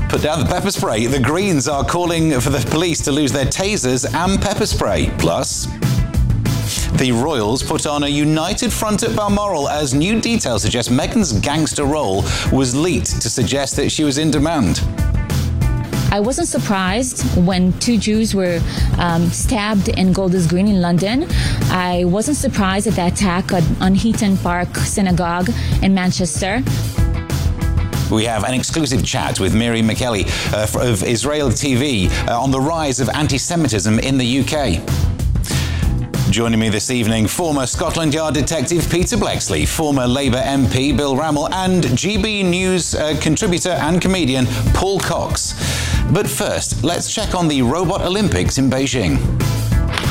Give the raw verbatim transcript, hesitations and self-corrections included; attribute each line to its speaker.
Speaker 1: Put down the pepper spray. The Greens are calling for the police to lose their tasers and pepper spray. Plus, the Royals put on a united front at Balmoral as new details suggest Meghan's gangster role was leaked to suggest that she was in demand.
Speaker 2: I wasn't surprised when two Jews were um, stabbed in Golders Green in London. I wasn't surprised at the attack on Heaton Park Synagogue in Manchester.
Speaker 1: We have an exclusive chat with Miri McKelly uh, of Israel T V uh, on the rise of anti-Semitism in the U K. Joining me this evening, former Scotland Yard detective Peter Bleksley, former Labour M P Bill Rammell, and G B News uh, contributor and comedian Paul Cox. But first, let's check on the Robot Olympics in Beijing.